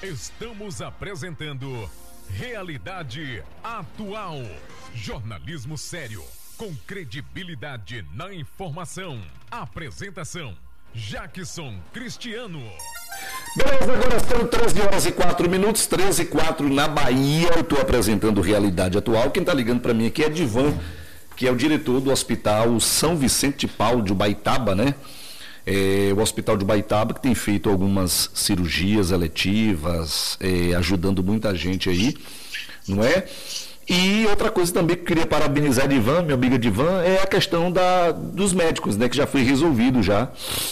Estamos apresentando Realidade Atual. Jornalismo sério, com credibilidade na informação. Apresentação, Jackson Cristiano. Beleza, agora são 13h04, 13h04 na Bahia. Eu estou apresentando Realidade Atual. Quem está ligando para mim aqui é Divan, que é o diretor do Hospital São Vicente de Paulo de Ubaitaba, né? O Hospital de Ubaitaba, que tem feito algumas cirurgias eletivas, ajudando muita gente aí, não é? E outra coisa também que eu queria parabenizar a Divan, minha amiga Divan, é a questão dos médicos, né? Que já foi resolvido já.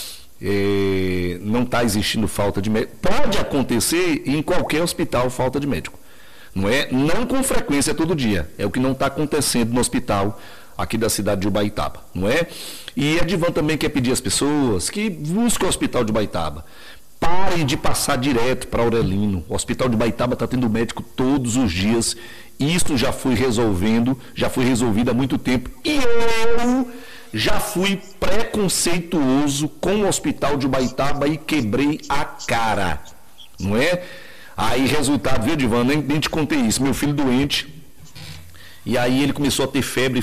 Não está existindo falta de médico. Pode acontecer em qualquer hospital falta de médico, não é? Não com frequência todo dia. É o que não está acontecendo no hospital aqui da cidade de Ubaitaba, não é? E a Divan também quer pedir às pessoas que busquem o Hospital de Ubaitaba. Parem de passar direto para Aurelino. O Hospital de Ubaitaba está tendo médico todos os dias. Isso já foi resolvido há muito tempo. E eu já fui preconceituoso com o Hospital de Ubaitaba e quebrei a cara, não é? Aí, resultado, viu, Divan? Nem te contei isso. Meu filho doente. E aí ele começou a ter febre.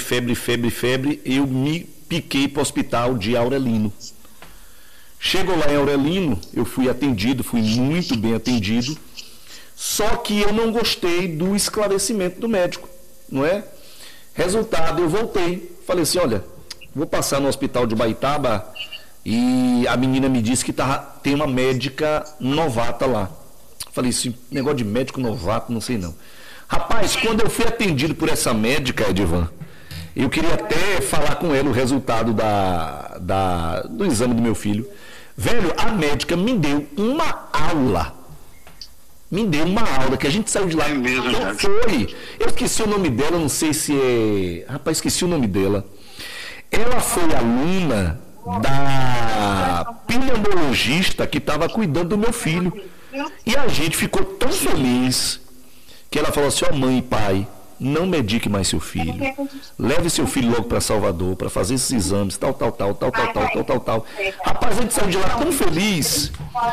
Eu me piquei para o hospital de Aurelino. Chegou lá em Aurelino, eu fui muito bem atendido. Só que eu não gostei do esclarecimento do médico, não é? Resultado, eu voltei. Falei assim, olha, vou passar no hospital de Ubaitaba e a menina me disse que tem uma médica novata lá. Falei assim, negócio de médico novato, não sei não. Rapaz, quando eu fui atendido por essa médica, Edivan, eu queria até falar com ela o resultado do exame do meu filho. Velho, a médica me deu uma aula. Que a gente saiu de lá. Não foi. Eu esqueci o nome dela, não sei se é... Rapaz, esqueci o nome dela. Ela foi aluna da pneumologista que estava cuidando do meu filho. E a gente ficou tão feliz que ela falou assim, ó, mãe e pai, não medique mais seu filho. Leve seu filho logo para Salvador para fazer esses exames, tal. Rapaz, a gente saiu de lá tão feliz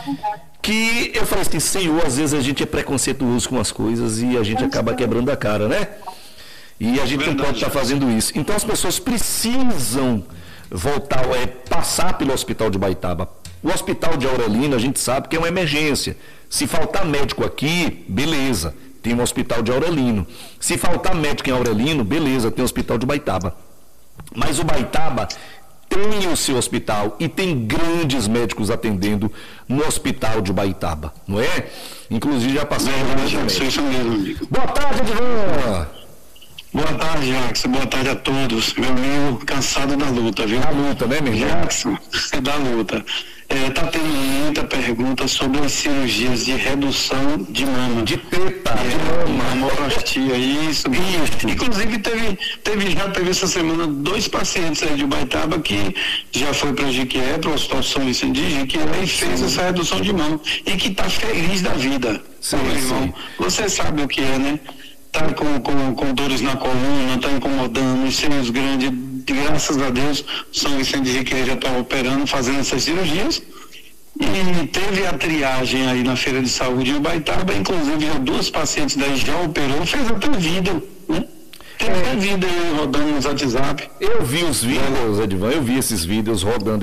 que eu falei assim, Senhor, às vezes a gente é preconceituoso com as coisas e a gente acaba quebrando a cara, né? E a gente não pode estar fazendo isso. Então as pessoas precisam voltar, passar pelo Hospital de Ubaitaba. O Hospital de Aurelino, a gente sabe que é uma emergência. Se faltar médico aqui, beleza, tem um Hospital de Aurelino. Se faltar médico em Aurelino, beleza, tem o Hospital de Ubaitaba. Mas Ubaitaba tem o seu hospital e tem grandes médicos atendendo no Hospital de Ubaitaba, não é? Inclusive já passou. Isso mesmo, amigo. Boa tarde, Divan. Boa tarde, Jackson. Boa tarde a todos. Meu amigo, cansado da luta, viu? Da luta, né, meu irmão? Jackson, é da luta. Tá tendo muita pergunta sobre as cirurgias de redução de mama. De teta, de mama. Mamoplastia, isso. Inclusive, teve essa semana 2 pacientes aí de Ubaitaba que já foi para Jequié, para o Hospital São Vicente de Jequié, e fez essa redução de mama. E que está feliz da vida. Sim, irmão. sim. Você sabe o que é, né? Está com dores na coluna, está incomodando, os seios grandes, graças a Deus, São Vicente de Jequié já está operando, fazendo essas cirurgias. E teve a triagem aí na Feira de Saúde em Ubaitaba, inclusive já 2 pacientes daí já operou, fez até vídeo, né? Tem até vídeo aí rodando no WhatsApp. Eu vi os vídeos, Edivan, eu vi esses vídeos rodando.